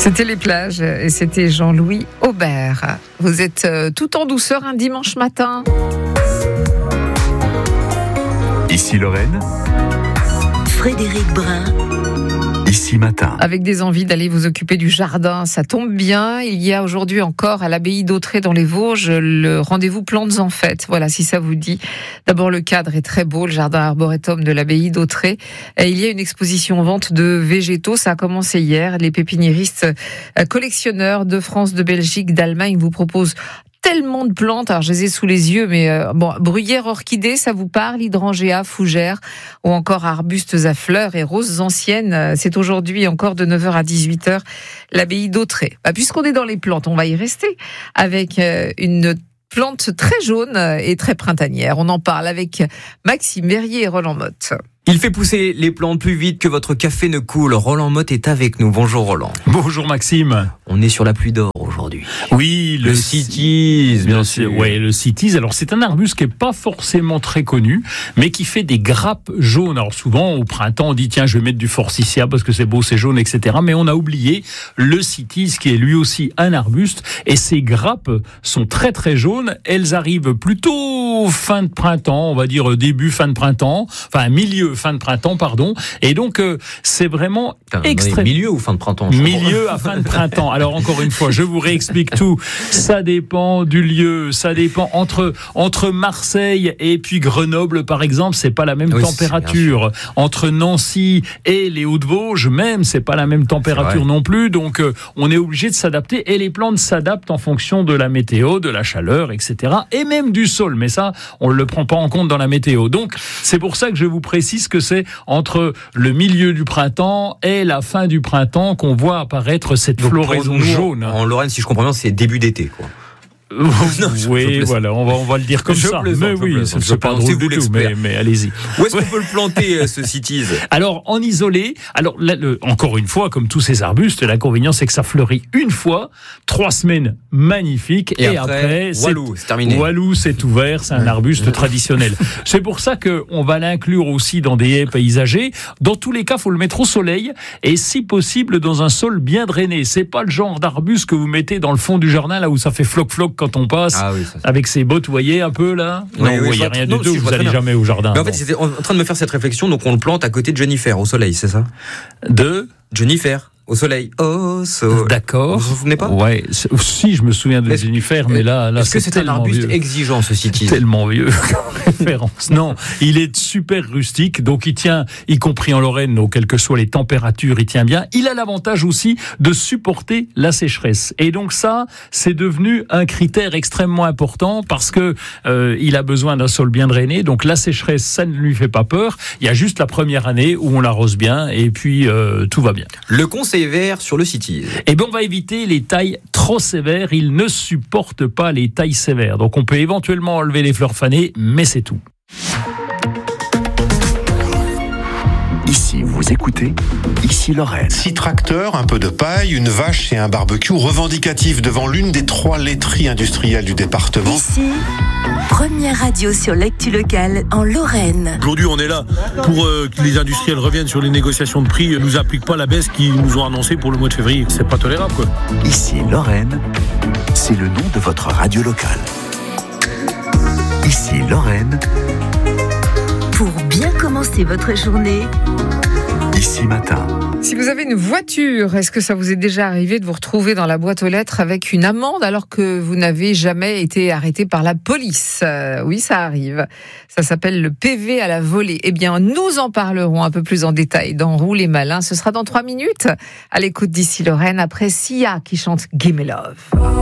C'était les plages et c'était Jean-Louis Aubert. Vous êtes tout en douceur un dimanche matin. Ici Lorraine, Frédéric Brun. Ici Matin. Avec des envies d'aller vous occuper du jardin, ça tombe bien. Il y a aujourd'hui encore à l'abbaye d'Autrey dans les Vosges le rendez-vous plantes en fête. Voilà, si ça vous dit. D'abord, le cadre est très beau, le jardin arboretum de l'abbaye d'Autrey. Et il y a une exposition vente de végétaux. Ça a commencé hier. Les pépiniéristes collectionneurs de France, de Belgique, d'Allemagne vous proposent tellement de plantes, alors je les ai sous les yeux, mais bruyère, orchidée, ça vous parle, hydrangea, fougère, ou encore arbustes à fleurs et roses anciennes. C'est aujourd'hui encore de 9h à 18h, l'abbaye d'Autrey. Puisqu'on est dans les plantes, on va y rester avec une plante très jaune et très printanière. On en parle avec Maxime Verrier et Roland Motte. Il fait pousser les plantes plus vite que votre café ne coule. Roland Motte est avec nous. Bonjour Roland. Bonjour Maxime. On est sur la pluie d'or aujourd'hui. Oui, le cities, bien sûr. Ouais, le cities. Alors c'est un arbuste qui est pas forcément très connu, mais qui fait des grappes jaunes. Alors souvent au printemps on dit tiens je vais mettre du forsythia parce que c'est beau, c'est jaune, etc. Mais on a oublié le cities qui est lui aussi un arbuste et ces grappes sont très très jaunes. Elles arrivent plutôt fin de printemps, on va dire début fin de printemps, enfin milieu fin de printemps, pardon. Et donc, c'est vraiment extrêmement... Milieu ou fin de printemps? Milieu à fin de printemps. Alors, encore une fois, je vous réexplique tout. Ça dépend du lieu, ça dépend entre Marseille et puis Grenoble, par exemple, c'est pas la même température. Entre Nancy et les Hauts-de-Vosges, même, c'est pas la même température non plus. Donc, on est obligé de s'adapter et les plantes s'adaptent en fonction de la météo, de la chaleur, etc. Et même du sol. Mais ça, on ne le prend pas en compte dans la météo. Donc, c'est pour ça que je vous précise que c'est entre le milieu du printemps et la fin du printemps qu'on voit apparaître cette floraison jaune. En Lorraine, si je comprends bien, c'est début d'été, quoi. Oui, voilà, on va le dire comme ça. Mais oui, c'est pas drôle du tout, mais allez-y. Où est-ce qu'on peut le planter, ce cities? Alors, en isolé, encore une fois, comme tous ces arbustes, l'inconvénient, c'est que ça fleurit une fois, 3 semaines magnifiques, et après Walou, c'est terminé. Walou, c'est ouvert, c'est un arbuste traditionnel. C'est pour ça qu'on va l'inclure aussi dans des haies paysagers. Dans tous les cas, faut le mettre au soleil, et si possible, dans un sol bien drainé. C'est pas le genre d'arbuste que vous mettez dans le fond du jardin, là où ça fait floc-floc quand on passe, avec ses bottes, vous voyez un peu là. Non, vous voyez rien du tout, vous n'allez jamais au jardin. Mais en fait, j'étais en train de me faire cette réflexion, donc on le plante à côté de Jennifer, au soleil, c'est ça? De Jennifer. Au soleil. D'accord. Vous vous souvenez pas? Ouais. Si, je me souviens de Jennifer, mais là, est-ce que c'est un arbuste exigeant, ce cities? Tellement vieux comme référence. Non, il est super rustique, donc il tient, y compris en Lorraine, donc quelles que soient les températures, il tient bien. Il a l'avantage aussi de supporter la sécheresse. Et donc ça, c'est devenu un critère extrêmement important parce que il a besoin d'un sol bien drainé. Donc la sécheresse, ça ne lui fait pas peur. Il y a juste la première année où on l'arrose bien et puis tout va bien. Le conseil vert sur le cities. Eh bien, on va éviter les tailles trop sévères. Il ne supporte pas les tailles sévères. Donc, on peut éventuellement enlever les fleurs fanées, mais c'est tout. Ici, vous écoutez Ici Lorraine. 6 tracteurs, un peu de paille, une vache et un barbecue revendicatif devant l'une des 3 laiteries industrielles du département. Ici, première radio sur l'actu locale en Lorraine. Aujourd'hui, on est là pour que les industriels reviennent sur les négociations de prix, ne nous appliquent pas la baisse qu'ils nous ont annoncée pour le mois de février. C'est pas tolérable, quoi. Ici Lorraine, c'est le nom de votre radio locale. Ici Lorraine. Pour bien commencer votre journée, Ici Matin. Si vous avez une voiture, est-ce que ça vous est déjà arrivé de vous retrouver dans la boîte aux lettres avec une amende alors que vous n'avez jamais été arrêté par la police? Oui, ça arrive. Ça s'appelle le PV à la volée. Eh bien, nous en parlerons un peu plus en détail dans Rouler Malin. Ce sera dans 3 minutes. À l'écoute d'Ici Lorraine, après Sia qui chante Gimme Love.